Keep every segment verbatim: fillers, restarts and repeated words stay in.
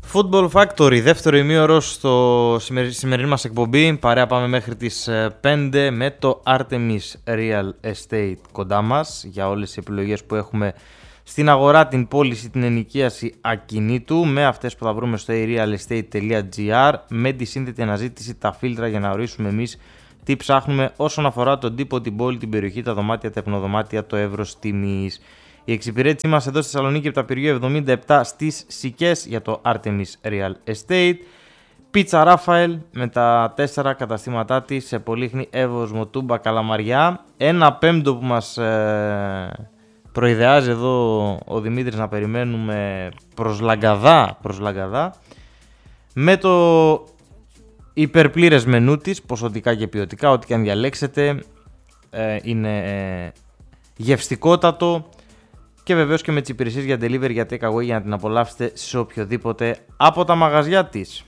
Football Factory, δεύτερο ημίωρο στο σημερινή μας εκπομπή. Παρέα πάμε μέχρι τις πέντε με το Artemis Real Estate κοντά μας για όλες τις επιλογές που έχουμε στην αγορά, την πώληση, την ενοικίαση ακινήτου, με αυτές που θα βρούμε στο realestate.gr, με τη σύνθετη αναζήτηση, τα φίλτρα για να ορίσουμε εμείς τι ψάχνουμε όσον αφορά τον τύπο, την πόλη, την περιοχή, τα δωμάτια, τα υπνοδωμάτια, το εύρος τιμής. Η εξυπηρέτησή μας εδώ στη Θεσσαλονίκη από τα Πυργείο εβδομήντα επτά στις Σικές για το Artemis Real Estate. Πίτσα Ράφαελ με τα τέσσερα καταστήματά της σε Πολύχνη, Εύβος, Μοτούμπα, Καλαμαριά. Ένα πέμπτο που μας ε, προειδεάζει εδώ ο Δημήτρης να περιμένουμε προς Λαγκαδά, προς Λαγκαδά, με το υπερπλήρες μενού της, ποσοτικά και ποιοτικά, ό,τι και αν διαλέξετε ε, είναι ε, γευστικότατο. Και βεβαίως και με τις υπηρεσίες για delivery, για take away, για να την απολαύσετε σε οποιοδήποτε από τα μαγαζιά της.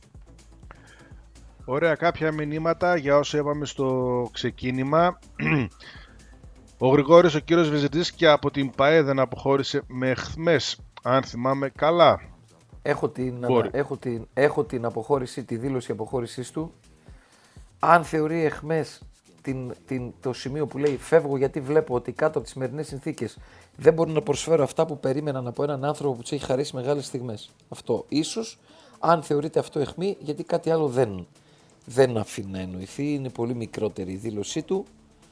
Ωραία, κάποια μηνύματα για όσο είπαμε στο ξεκίνημα. Ο Γρηγόρης, ο κύριος Βεζεντής, και από την ΠΑΕ δεν αποχώρησε με εχθμές, αν θυμάμαι καλά. Έχω την, έχω την, έχω την αποχώρηση, τη δήλωση αποχώρησής του. Αν θεωρεί εχμές την, την, το σημείο που λέει φεύγω γιατί βλέπω ότι κάτω από τις σημερινές συνθήκες δεν μπορώ να προσφέρω αυτά που περίμεναν από έναν άνθρωπο που τους έχει χαρίσει μεγάλες στιγμές. Αυτό ίσως, αν θεωρείτε αυτό εχμή, γιατί κάτι άλλο δεν, δεν αφήνει να εννοηθεί. Είναι πολύ μικρότερη η δήλωσή του.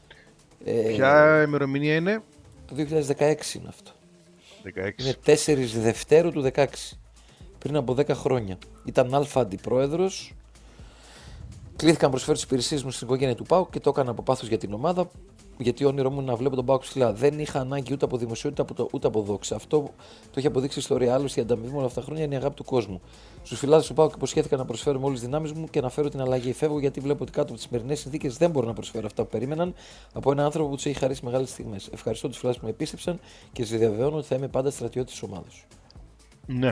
Ποια ε, ημερομηνία είναι? Το δύο χιλιάδες δεκαέξι είναι αυτό. δεκαέξι. Είναι τέσσερις Δευτέρου του δεκαέξι. Πριν από δέκα χρόνια. Ήταν αλφα αντιπρόεδρος. Κλήθηκα να προσφέρω τις υπηρεσίες μου στην οικογένεια του ΠΑΟΚ και το έκανα από πάθος για την ομάδα. Γιατί όνειρό μου είναι να βλέπω τον ΠΑΟΚ ψηλά. Δεν είχα ανάγκη ούτε από δημοσιότητα ούτε από δόξα. Αυτό το έχει αποδείξει η ιστορία. Άλλωστε, η ανταμοιβή μου όλα αυτά τα χρόνια είναι η αγάπη του κόσμου. Στους φιλάδες του ΠΑΟΚ υποσχέθηκα να προσφέρω με όλες τις δυνάμεις μου και να φέρω την αλλαγή. Φεύγω γιατί βλέπω ότι κάτω από τις σημερινές συνθήκες δεν μπορώ να προσφέρω αυτά που περίμεναν από έναν άνθρωπο που τους έχει χαρίσει μεγάλες στιγμές. Ευχαριστώ τους φιλάδες που με επίστεψαν και σας διαβεβαιώνω ότι θα είμαι πάντα στρατιώτης της ομάδας. Ναι.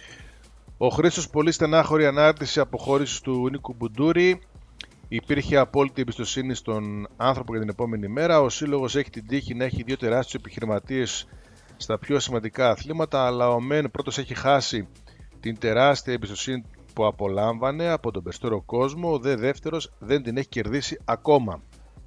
Ο Χρήστος, πολύ στενάχωρη ανάρτηση αποχώρησης του Νίκου Μπουντούρη. Υπήρχε απόλυτη εμπιστοσύνη στον άνθρωπο για την επόμενη μέρα. Ο σύλλογος έχει την τύχη να έχει δύο τεράστιους επιχειρηματίες στα πιο σημαντικά αθλήματα, αλλά ο ΜΕΝ πρώτος έχει χάσει την τεράστια εμπιστοσύνη που απολάμβανε από τον περισσότερο κόσμο, ο δε δεύτερος δεν την έχει κερδίσει ακόμα.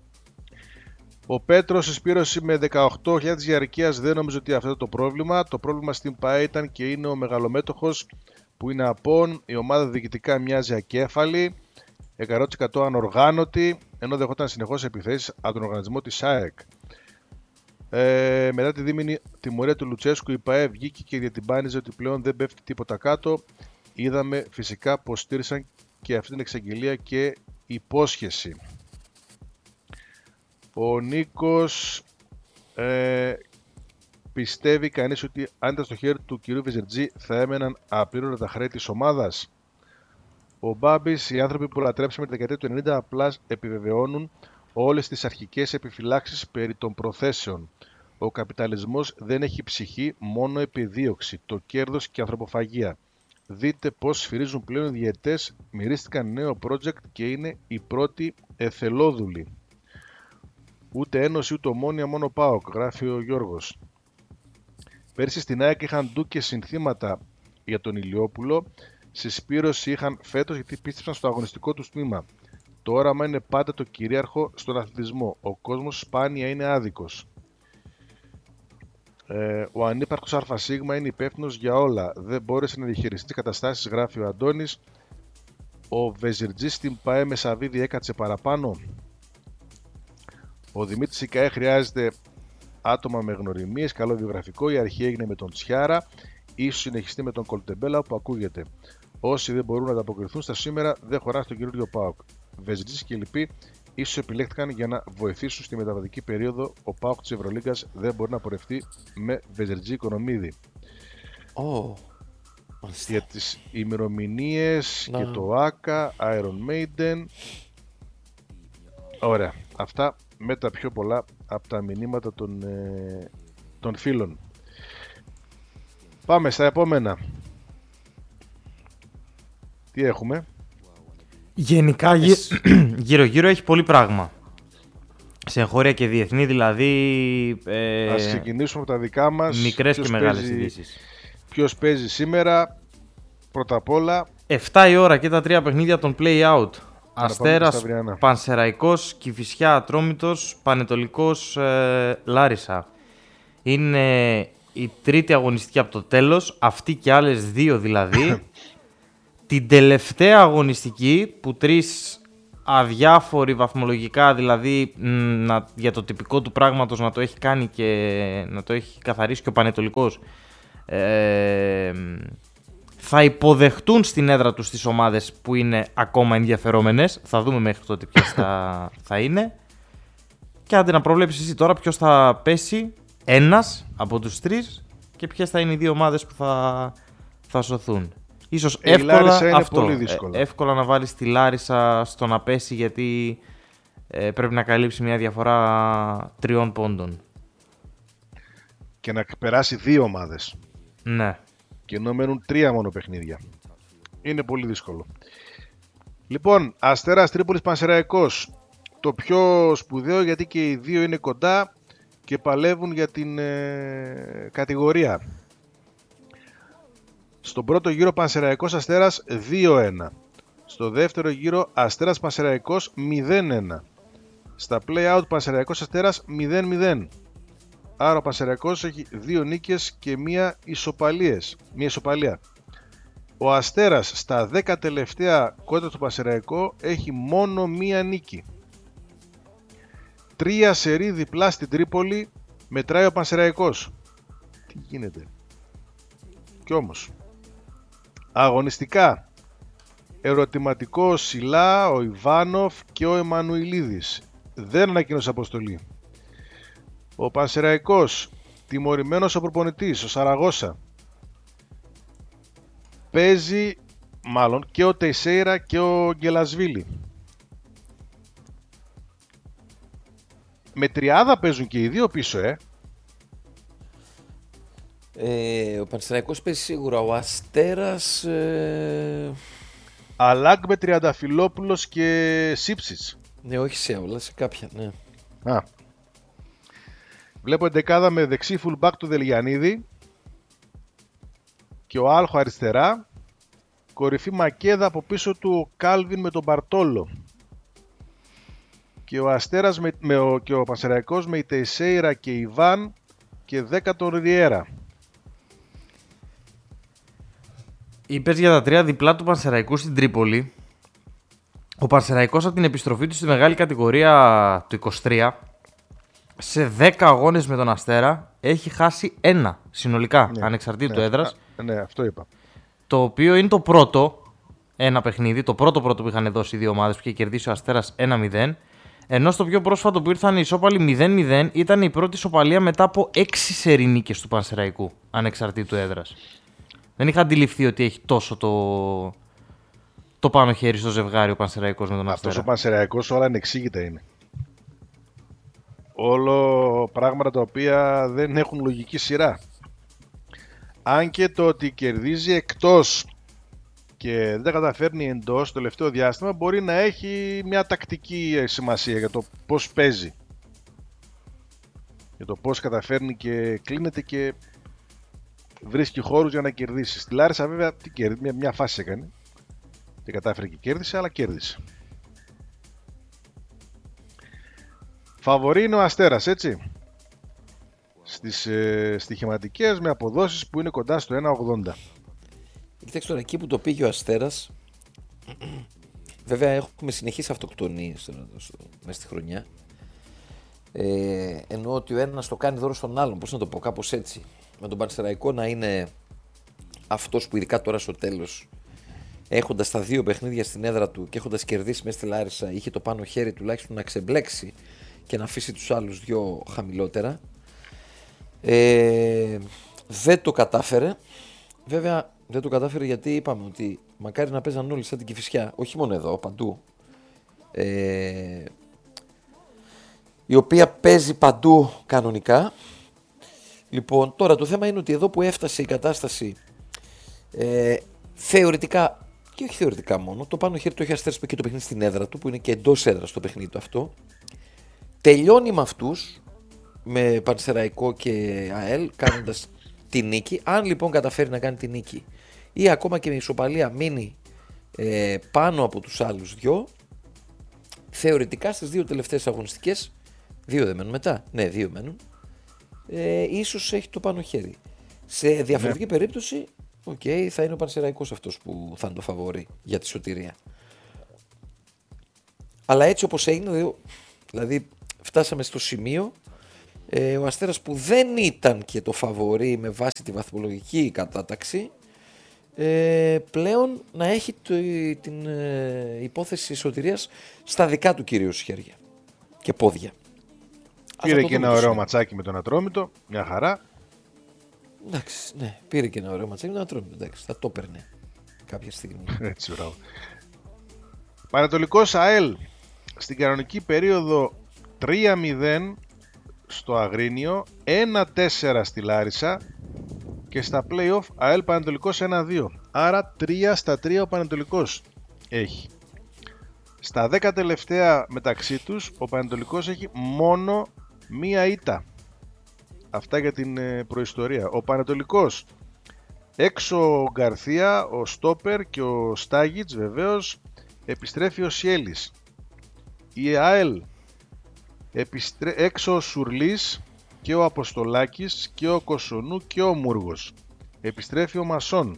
Ο Πέτρος, συσπήρωση με δεκαοκτώ χιλιάδες διαρκείας, δεν νομίζω ότι αυτό είναι το πρόβλημα. Το πρόβλημα στην ΠΑΕ ήταν και είναι ο μεγαλομέτωχος που είναι απόν. Η ομάδα διοικητικά μοιάζει ακέφαλη, εκατό τοις εκατό ανοργάνωτη, ενώ δεχόταν συνεχώς επιθέσεις από τον οργανισμό της ΑΕΚ. Ε, μετά τη δίμηνη τιμωρία του Λουτσέσκου, η ΠΑΕ βγήκε και διατυμπάνιζε ότι πλέον δεν πέφτει τίποτα κάτω. Είδαμε φυσικά πως στήρισαν και αυτή την εξαγγελία και υπόσχεση. Ο Νίκος, ε, πιστεύει κανείς ότι αν ήταν στο χέρι του κυρίου Βεζερτζή θα έμεναν απλήρωτα τα χρέη της ομάδας? Ο Μπάμπης, οι άνθρωποι που λατρέψαμε τη δεκαετία του ενενήντα απλά επιβεβαιώνουν όλες τις αρχικές επιφυλάξεις περί των προθέσεων. Ο καπιταλισμός δεν έχει ψυχή, μόνο επιδίωξη, το κέρδος και ανθρωποφαγία. Δείτε πώς σφυρίζουν πλέον οι διαιτές, μυρίστηκαν νέο project και είναι οι πρώτοι εθελόδουλοι. Ούτε ένωση ούτε ομόνια, μόνο ΠΑΟΚ, γράφει ο Γιώργος. Πέρσι στην ΑΕΚ είχαν ντούκες συνθήματα για τον Ηλιόπουλο. Συσπήρωση είχαν φέτος γιατί πίστεψαν στο αγωνιστικό του τμήμα. Το όραμα είναι πάντα το κυρίαρχο στον αθλητισμό. Ο κόσμος σπάνια είναι άδικος. Ε, ο ανύπαρκτος ΑΣ είναι υπεύθυνος για όλα. Δεν μπόρεσε να διαχειριστεί τις καταστάσεις, γράφει ο Αντώνης. Ο Βεζιρτζής στην ΠΑΕ Μεσαβίδη έκατσε παραπάνω. Ο Δημήτρης Ικαέ χρειάζεται άτομα με γνωριμίες, καλό βιογραφικό. Η αρχή έγινε με τον Τσιάρα. Ίσως συνεχιστεί με τον Κολτεμπέλα που ακούγεται. Όσοι δεν μπορούν να ανταποκριθούν στα σήμερα δεν χωράνε στον καινούριο ΠΑΟΚ. Βεζιτζής και λοιποί ίσως επιλέχθηκαν για να βοηθήσουν στη μεταβατική περίοδο. Ο ΠΑΟΚ της Ευρωλίγκας δεν μπορεί να πορευτεί με Βεζιτζή Οικονομίδη. Oh. Για τις ημερομηνίες no. και το ΆΚΑ, Iron Maiden. Ωραία. Αυτά με τα πιο πολλά από τα μηνύματα των, ε, των φίλων. Πάμε στα επόμενα. Τι έχουμε? Γενικά γύρω-γύρω έχει πολύ πράγμα. Σε εγχώρια και διεθνή δηλαδή. Ε, Ας ξεκινήσουμε από τα δικά μας. Μικρές και μεγάλες ειδήσεις. Ποιος παίζει σήμερα? πρώτα απ' όλα. εφτά η ώρα και τα τρία παιχνίδια των play-out. Αστέρας, Πανσεραϊκός, Κηφισιά, Ατρόμητος, Πανετολικός, ε, Λάρισα. Είναι η τρίτη αγωνιστική από το τέλος, αυτή και άλλες δύο δηλαδή. Την τελευταία αγωνιστική που τρεις αδιάφοροι βαθμολογικά, δηλαδή να, για το τυπικό του πράγματος να το έχει κάνει και να το έχει καθαρίσει και ο Πανετολικός, ε, θα υποδεχτούν στην έδρα τους τις ομάδες που είναι ακόμα ενδιαφερόμενες. Θα δούμε μέχρι τότε ποιες θα, θα είναι. Και άντε να προβλέψεις εσύ τώρα ποιος θα πέσει, ένας από τους τρεις, και ποιες θα είναι οι δύο ομάδες που θα, θα σωθούν. Ίσως ε, εύκολα είναι αυτό, πολύ δύσκολο. Ε, εύκολα να βάλεις τη Λάρισα στο να πέσει, γιατί ε, πρέπει να καλύψει μια διαφορά τριών πόντων. Και να περάσει δύο ομάδες. Ναι. Και ενώ μένουν τρία μόνο παιχνίδια. Είναι πολύ δύσκολο. Λοιπόν, Αστέρας Τρίπολης Πανσεραϊκός. Το πιο σπουδαίο, γιατί και οι δύο είναι κοντά και παλεύουν για την ε, κατηγορία. Στον πρώτο γύρο Πανσεραϊκός Αστέρας δύο ένα. Στο δεύτερο γύρο Αστέρας Πανσεραϊκός μηδέν ένα. Στα play-out Πανσεραϊκός Αστέρας μηδέν μηδέν. Άρα ο Πανσεραϊκός έχει δύο νίκες και μία ισοπαλίες. Μία ισοπαλία. Ο Αστέρας στα δέκα τελευταία κόντρα του Πανσεραϊκό έχει μόνο μία νίκη. Τρία σερί διπλά στην Τρίπολη μετράει ο Πανσεραϊκός. Τι γίνεται. Κι όμως. Αγωνιστικά. Ερωτηματικό Σιλά, ο Ιβάνοφ και ο Εμμανουηλίδης. Δεν ανακοίνωσε αποστολή. Ο Πανσεραϊκός, τιμωρημένος ο προπονητής, ο Σαραγώσα. Παίζει μάλλον και ο Τεϊσέιρα και ο Γκελασβίλη. Με τριάδα παίζουν και οι δύο πίσω, ε. ε ο Πανσεραϊκός παίζει σίγουρα. Ο Αστέρας... Ε... Αλάγκ με Τριανταφυλόπουλος και Σίψιτς. Ναι, όχι σε όλα, σε κάποια, ναι. Α. Βλέπω εντεκάδα με δεξί fullback του Δελιανίδη και ο Άλχο αριστερά. Κορυφή Μακέδα, από πίσω του ο Κάλβιν με τον Μπαρτόλο. Και ο Αστέρας με, με ο, και ο Πανσεραϊκός με η Τεϊσέιρα και η Βαν και δέκα τον Ριέρα. Είπες για τα τρία διπλά του Πανσεραϊκού στην Τρίπολη. Ο Πανσεραϊκός από την επιστροφή του στη μεγάλη κατηγορία του είκοσι τρία, σε δέκα αγώνες με τον Αστέρα έχει χάσει ένα συνολικά, ναι, ανεξαρτήτου ναι, έδρας. Α, ναι, αυτό είπα. Το οποίο είναι το πρώτο ένα παιχνίδι, το πρώτο πρώτο που είχαν δώσει οι δύο ομάδες, που είχε κερδίσει ο Αστέρας ένα μηδέν. Ενώ στο πιο πρόσφατο που ήρθαν οι ισόπαλοι μηδέν μηδέν ήταν η πρώτη ισοπαλία μετά από έξι σερί νίκες του Πανσεραϊκού, ανεξαρτήτου έδρας. Δεν είχα αντιληφθεί ότι έχει τόσο το, το πάνω χέρι στο ζευγάρι ο Πανσεραϊκός με τον Αστέρα. Αυτός ο Πανσεραϊκός όλα ανεξήγητα είναι. Όλο πράγματα τα οποία δεν έχουν λογική σειρά. Αν και το ότι κερδίζει εκτός και δεν τα καταφέρνει εντός το τελευταίο διάστημα, μπορεί να έχει μια τακτική σημασία για το πώς παίζει. Για το πώς καταφέρνει και κλείνεται και βρίσκει χώρους για να κερδίσει. Στη Λάρισα βέβαια τι κέρδισε, μια, μια φάση έκανε και κατάφερε και κέρδισε, αλλά κέρδισε. Φαβορί είναι ο Αστέρας, έτσι. Στις ε, στοιχηματικές με αποδόσεις που είναι κοντά στο ένα ογδόντα. Κοιτάξτε τώρα, εκεί που το πήγε ο Αστέρας, βέβαια έχουμε συνεχείς αυτοκτονίες μέσα στη χρονιά. Ε, εννοώ ότι ο ένας το κάνει δώρο στον άλλον, πώς να το πω, κάπως έτσι. Με τον Πανσεραϊκό να είναι αυτός που ειδικά τώρα στο τέλος, έχοντας τα δύο παιχνίδια στην έδρα του και έχοντας κερδίσει μέσα στη Λάρισα, είχε το πάνω χέρι τουλάχιστον να ξεμπλέξει και να αφήσει τους άλλους δυο χαμηλότερα. Ε, δεν το κατάφερε. Βέβαια δεν το κατάφερε γιατί είπαμε ότι μακάρι να παίζαν όλοι σαν την Κηφισιά, όχι μόνο εδώ, παντού. Ε, η οποία παίζει παντού κανονικά. Λοιπόν, τώρα το θέμα είναι ότι εδώ που έφτασε η κατάσταση, ε, θεωρητικά, και όχι θεωρητικά μόνο, το πάνω χέρι το έχει Αστέρας και το παιχνίδι στην έδρα του, που είναι και εντός έδρας το παιχνίδι του αυτό. Τελειώνει με αυτούς, με Πανσεραϊκό και ΑΕΛ, κάνοντας τη νίκη. Αν λοιπόν καταφέρει να κάνει τη νίκη ή ακόμα και με ισοπαλία μείνει ε, πάνω από τους άλλους δυο, θεωρητικά στις δύο τελευταίες αγωνιστικές, δύο δεν μένουν μετά, ναι δύο μένουν, ε, ίσως έχει το πάνω χέρι. Σε διαφορετική ναι. περίπτωση, okay, θα είναι ο Πανσεραϊκός αυτός που θα είναι το φαβορί για τη σωτηρία. Αλλά έτσι όπως έγινε, δηλαδή φτάσαμε στο σημείο ε, ο Αστέρας που δεν ήταν και το φαβορί με βάση τη βαθμολογική κατάταξη, ε, πλέον να έχει το, την ε, υπόθεση σωτηρίας στα δικά του κυρίως χέρια και πόδια. Πήρε και ένα ωραίο ματσάκι με τον Ατρόμητο, μια χαρά. Εντάξει, ναι, πήρε και ένα ωραίο ματσάκι με τον Ατρόμητο, εντάξει, θα το έπαιρνε κάποια στιγμή. Έτσι, μπράβο. Πανατολικός ΑΕΛ στην κανονική περίοδο τρία μηδέν στο Αγρίνιο, ένα τέσσερα στη Λάρισα και στα play-off ΑΕΛ Πανατολικός ένα δύο. Άρα τρία στα τρία ο Πανατολικός έχει. Στα δέκα τελευταία μεταξύ τους ο Πανατολικός έχει μόνο μία ήττα. Αυτά για την προϊστορία. Ο Πανατολικός έξω ο Γκαρθία, ο Στόπερ και ο Στάγιτς βεβαίως, επιστρέφει ο Σιέλης. Η ΑΕΛ επιστρέ... έξω ο Σουρλής και ο Αποστολάκης και ο Κοσονού και ο Μούργος. Επιστρέφει ο Μασόν.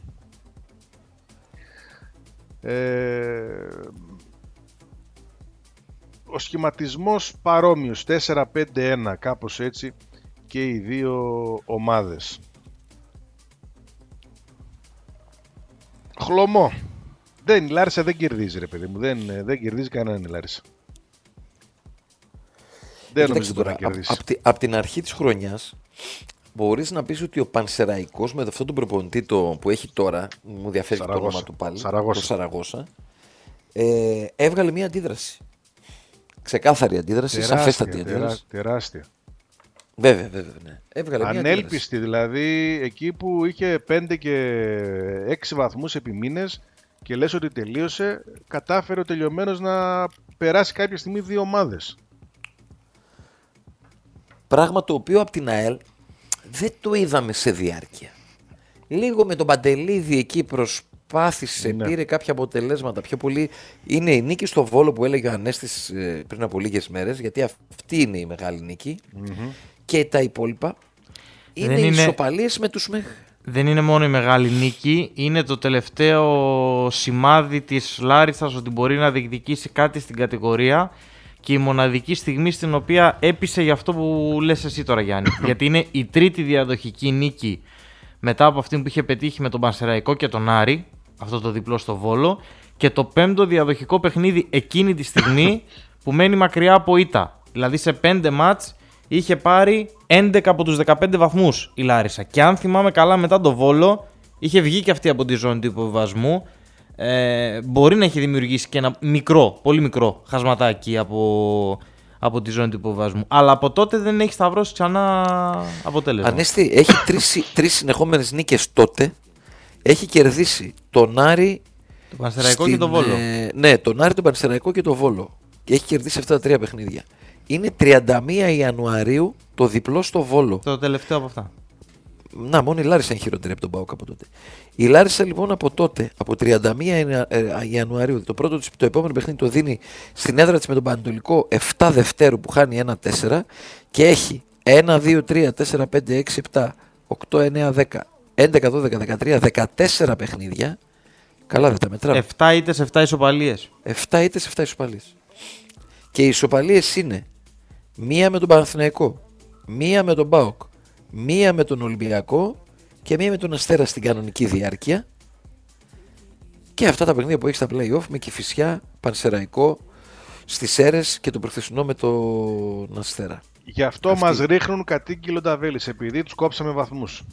Ε... Ο σχηματισμός παρόμοιος τέσσερα πέντε ένα, κάπως έτσι και οι δύο ομάδες. Χλωμό. Δεν, η Λάρισα δεν κερδίζει ρε παιδί μου, δεν, δεν κερδίζει κανέναν η Λάρισα. Δεν νομίζω τώρα να κερδίσει. Από απ την αρχή της χρονιάς μπορείς να πεις ότι ο Πανσεραϊκός με αυτόν τον προπονητή το, που έχει τώρα, μου διαφέρει το όνομα του πάλι, Σαραγώσα. το Σαραγώσα, ε, έβγαλε μια αντίδραση. Ξεκάθαρη αντίδραση, τεράστια, σαφέστατη αντίδραση. Τεράστια. Βέβαια, βέβαια. Ναι. Έβγαλε ανέλπιστη μια δηλαδή, εκεί που είχε πέντε και έξι βαθμούς επί μήνες και λες ότι τελείωσε, κατάφερε ο τελειωμένος να περάσει κάποια στιγμή δύο ομάδες. Πράγμα το οποίο από την ΑΕΛ δεν το είδαμε σε διάρκεια. Λίγο με τον Παντελίδη εκεί προσπάθησε, ναι. πήρε κάποια αποτελέσματα. Πιο πολύ είναι η νίκη στο Βόλο που έλεγε ο Ανέστης ε, πριν από λίγες μέρες, γιατί αυτή είναι η μεγάλη νίκη. Mm-hmm. Και τα υπόλοιπα είναι οι ισοπαλίες με τους ΜΕΧ. Δεν είναι μόνο η μεγάλη νίκη, είναι το τελευταίο σημάδι της Λάρισσας ότι μπορεί να διεκδικήσει κάτι στην κατηγορία και η μοναδική στιγμή στην οποία έπεισε για αυτό που λες εσύ τώρα, Γιάννη. Γιατί είναι η τρίτη διαδοχική νίκη μετά από αυτήν που είχε πετύχει με τον Πανσεραϊκό και τον Άρη, αυτό το διπλό στο Βόλο, και το πέμπτο διαδοχικό παιχνίδι εκείνη τη στιγμή που μένει μακριά από ήττα. Δηλαδή σε πέντε μάτς είχε πάρει έντεκα από τους δεκαπέντε βαθμούς η Λάρισα. Και αν θυμάμαι καλά, μετά το Βόλο είχε βγει και αυτή από τη ζώνη του υποβιβασμού. Ε, μπορεί να έχει δημιουργήσει και ένα μικρό, πολύ μικρό χασματάκι από, από τη ζώνη του υποβιβασμού. Αλλά από τότε δεν έχει σταυρώσει ξανά αποτέλεσμα. Ανέστη, έχει τρεις, τρεις συνεχόμενες νίκες τότε. Έχει κερδίσει τον Άρη, τον Πανσεραϊκό και τον Βόλο. Ε, ναι, τον Άρη, τον Πανσεραϊκό και τον Βόλο. Και έχει κερδίσει αυτά τα τρία παιχνίδια. Είναι τριάντα μία Ιανουαρίου το διπλό στο Βόλο. Το τελευταίο από αυτά. Να, μόνο η Λάρισα είναι χειρότερη από τον ΠΑΟΚ από τότε. Η Λάρισα λοιπόν από τότε, από τριάντα μία Ιανουαρίου, το πρώτο το επόμενο παιχνίδι το δίνει στην έδρα της με τον Πανατολικό επτά Δευτέρου που χάνει ένα τέσσερα και έχει ένα, δύο, τρία, τέσσερα, πέντε, έξι, επτά, οκτώ, εννέα, δέκα, έντεκα, δώδεκα, δεκατρία, δεκατέσσερα παιχνίδια. Καλά δεν τα μετράω. επτά ήττες, επτά ισοπαλίες. επτά ήττες, επτά ισοπαλίες. Και οι ισοπαλίες είναι μία με τον Παναθηναϊκό, μία με τον ΠΑΟΚ, μία με τον Ολυμπιακό και μία με τον Αστέρα στην κανονική διάρκεια. Και αυτά τα παιχνίδια που έχει στα play-off με Κηφισιά, Πανσεραϊκό, στις Σέρρες και το προχθεσινό με τον Αστέρα. Γι' αυτό Αυτή... μας ρίχνουν κατήγγυλο Νταβέλης, επειδή τους κόψαμε βαθμούς.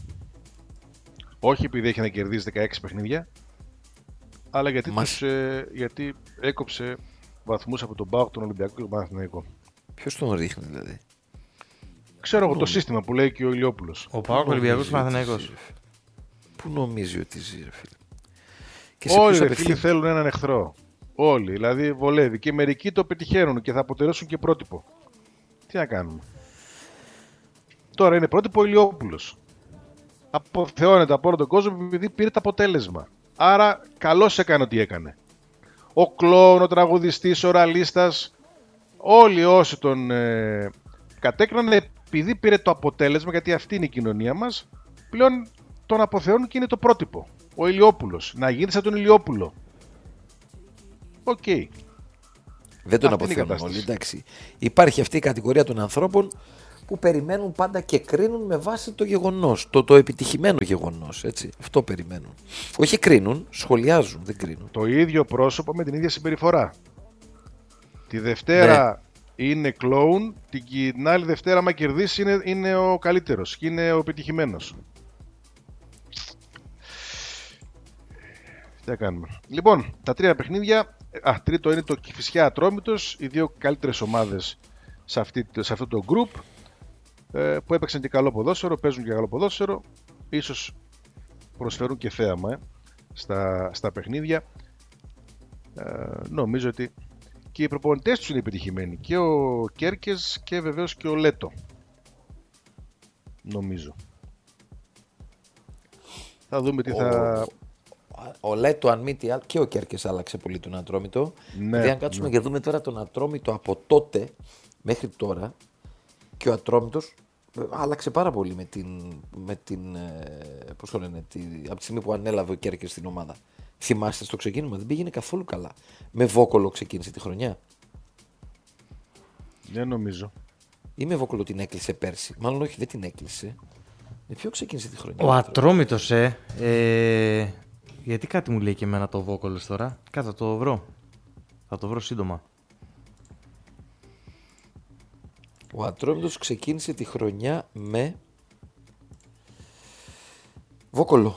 Όχι επειδή έχει να κερδίσει δεκαέξι παιχνίδια, αλλά γιατί, μας... τους, ε, γιατί έκοψε βαθμούς από τον ΠΑΟΚ, τον Ολυμπιακό και τον Παναθηναϊκό. Ποιος τον ρίχνει δηλαδή? Ξέρω εγώ το σύστημα που λέει και ο Ηλιόπουλος. Ο ΠΑΟΚ, ο Ολυμπιακός και ο Παναθηναϊκός. Πού νομίζει ότι ζει ρε φίλε? Και όλοι ρε φίλοι θέλουν έναν εχθρό. Όλοι, δηλαδή βολεύει. Και μερικοί το πετυχαίνουν και θα αποτελέσουν και πρότυπο. Τι να κάνουμε. Τώρα είναι πρότυπο ο Ηλιόπουλος. αποθεώνεται από όλο τον κόσμο επειδή πήρε το αποτέλεσμα. Άρα καλώς έκανε ό,τι έκανε. Ο κλόουν, ο τραγουδιστής, ο ραλίστας, όλοι όσοι τον ε, κατέκρανε επειδή πήρε το αποτέλεσμα, γιατί αυτή είναι η κοινωνία μας, πλέον τον αποθεώνουν και είναι το πρότυπο. Ο Ηλιόπουλος. Να γίνει σαν τον Ηλιόπουλο. Οκ. Okay. Δεν τον αποθεώνουν όλοι, εντάξει. Υπάρχει αυτή η κατηγορία των ανθρώπων που περιμένουν πάντα και κρίνουν με βάση το γεγονός, το, το επιτυχημένο γεγονός, έτσι. Αυτό περιμένουν. Όχι κρίνουν, σχολιάζουν, δεν κρίνουν. Το ίδιο πρόσωπο με την ίδια συμπεριφορά. Τη Δευτέρα ναι. είναι κλόουν, την άλλη Δευτέρα άμα κερδίσει είναι, είναι ο καλύτερος και είναι ο επιτυχημένος. Τι θα κάνουμε. Λοιπόν, τα τρία παιχνίδια. Α, τρίτο είναι το Κηφισιά Ατρόμητος, οι δύο καλύτερες ομάδες σε, αυτή, σε αυτό το group, ε, που έπαιξαν και καλό ποδόσφαιρο, παίζουν και καλό ποδόσφαιρο, ίσως προσφέρουν και θέαμα ε, στα, στα παιχνίδια. Ε, νομίζω ότι και οι προπονητές τους είναι επιτυχημένοι, και ο Κέρκες και βεβαίως και ο Λέτο, νομίζω. Θα δούμε τι θα... Ο Λέτο, αν μη τι άλλο, και ο Κέρκες άλλαξε πολύ τον Ατρόμητο. Ναι, δηλαδή, αν κάτσουμε ναι. και δούμε τώρα τον Ατρόμητο από τότε μέχρι τώρα, και ο Ατρόμητος άλλαξε πάρα πολύ με την. Με την πώς το λένε, τη, από τη στιγμή που ανέλαβε ο Κέρκες στην ομάδα. Θυμάστε στο ξεκίνημα, δεν πήγαινε καθόλου καλά. Με Βόκολο ξεκίνησε τη χρονιά. Δεν νομίζω. Ή με Βόκολο την έκλεισε πέρσι. Μάλλον όχι, δεν την έκλεισε. Με ποιο ξεκίνησε τη χρονιά. Ο Ατρόμητος, ε. ε... Γιατί κάτι μου λέει και εμένα το Βόκολος τώρα. Κάτι θα το βρω. Θα το βρω σύντομα. Ο Ατρόμητος ξεκίνησε τη χρονιά με Βόκολο.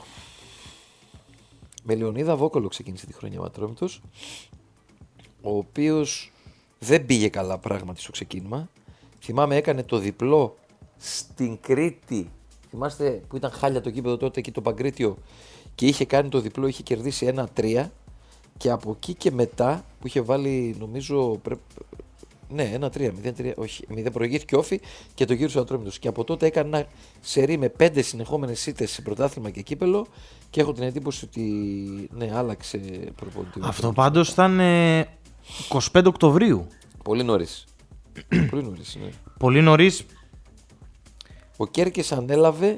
Με Λεωνίδα Βόκολο ξεκίνησε τη χρονιά ο Ατρόμητος, ο οποίος δεν πήγε καλά πράγματι στο ξεκίνημα. Θυμάμαι έκανε το διπλό στην Κρήτη. Θυμάστε που ήταν χάλια το γήπεδο τότε εκεί το Παγκρίτιο, και είχε κάνει το διπλό, είχε κερδίσει ένα τρία, και από εκεί και μετά που είχε βάλει νομίζω πρέ... ναι ένα τρία, μηδέν τρία, όχι, μηδέν προηγήθηκε όφη και το γύρισε ο Ατρόμητος, και από τότε έκανε ένα σερί με πέντε συνεχόμενες ήττες σε πρωτάθλημα και κύπελο, και έχω την εντύπωση ότι ναι, άλλαξε προπονητή. Αυτό πάντως ήταν ε, εικοστή πέμπτη Οκτωβρίου. Πολύ νωρίς. Πολύ νωρίς, ναι. Πολύ νωρίς. Ο Κέρκες ανέλαβε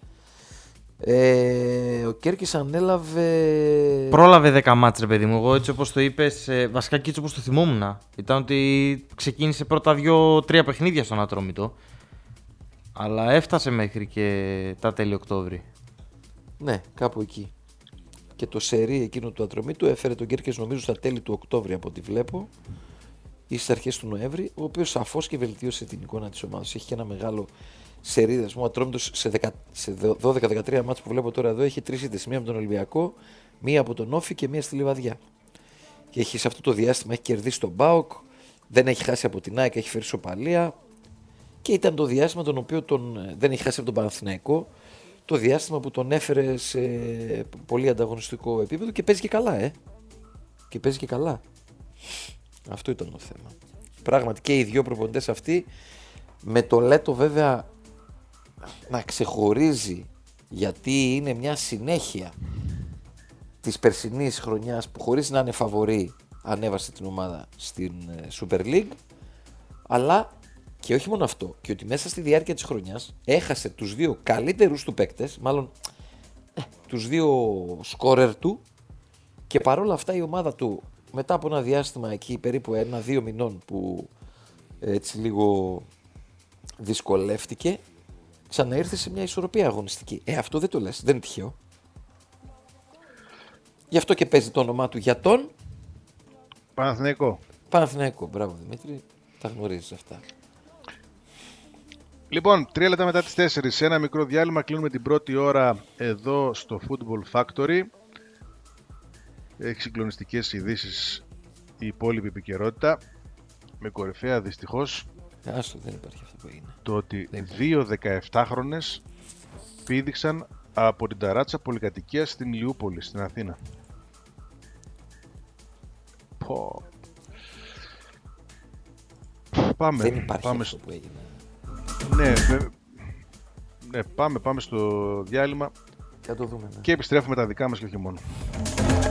Ε, ο Κέρκης ανέλαβε. Πρόλαβε δέκα μάτς, ρε παιδί μου. Εγώ έτσι όπως το είπες, ε, βασικά και έτσι όπως το θυμόμουν, ήταν ότι ξεκίνησε πρώτα δύο-τρία παιχνίδια στον Ατρόμητο. Αλλά έφτασε μέχρι και τα τέλη Οκτώβρη. Ναι, κάπου εκεί. Και το σερί εκείνο του Ατρομήτου έφερε τον Κέρκες νομίζω στα τέλη του Οκτώβρη από ό,τι βλέπω, ή στις αρχές του Νοέμβρη, ο οποίος σαφώς και βελτίωσε την εικόνα της ομάδας. Έχει και ένα μεγάλο σερί. Ο Ατρόμητος σε, σε δώδεκα δεκατρία μάτς που βλέπω τώρα εδώ έχει τρεις ήττες. Μία από τον Ολυμπιακό, μία από τον Όφη και μία στη Λιβαδιά. Και έχει σε αυτό το διάστημα έχει κερδίσει τον ΠΑΟΚ, δεν έχει χάσει από την ΑΕΚ, έχει φέρει σοπαλία. Και ήταν το διάστημα τον οποίο τον, δεν έχει χάσει από τον Παναθηναϊκό, το διάστημα που τον έφερε σε πολύ ανταγωνιστικό επίπεδο, και παίζει και καλά, ε. Και παίζει και καλά. Αυτό ήταν το θέμα. Πράγματι και οι δύο προπονητές αυτοί, με το Λέτο βέβαια να ξεχωρίζει, γιατί είναι μια συνέχεια της περσινής χρονιάς που χωρίς να είναι φαβορί ανέβασε την ομάδα στην Super League, αλλά και όχι μόνο αυτό, και ότι μέσα στη διάρκεια της χρονιάς έχασε τους δύο καλύτερους του παίκτες, μάλλον ε, τους δύο σκόρερ του, και παρόλα αυτά η ομάδα του μετά από ένα διάστημα εκεί περίπου ένα-δύο μηνών που έτσι λίγο δυσκολεύτηκε, ξαναήρθε σε μια ισορροπία αγωνιστική. Ε, αυτό δεν το λες, δεν είναι τυχαίο. Γι' αυτό και παίζει το όνομά του για τον Παναθηναϊκό. Παναθηναϊκό, μπράβο Δημήτρη, τα γνωρίζεις αυτά. Λοιπόν, τρία λεπτά μετά τις τέσσερις, σε ένα μικρό διάλειμμα, κλείνουμε την πρώτη ώρα εδώ στο Football Factory. Έχει συγκλονιστικές ειδήσεις η υπόλοιπη επικαιρότητα, με κορυφαία δυστυχώς Άστο, δεν υπάρχει αυτό που έγινε. το ότι δύο δεκαεφτάχρονες πήδηξαν από την ταράτσα πολυκατοικίας στην Ηλιούπολη, στην Αθήνα. Πω. Πάμε. Δεν υπάρχει πάμε αυτό που έγινε. Ναι, με... Ναι, πάμε, πάμε στο διάλειμμα Και να το δούμε. Ναι. και επιστρέφουμε τα δικά μας και όχι μόνο.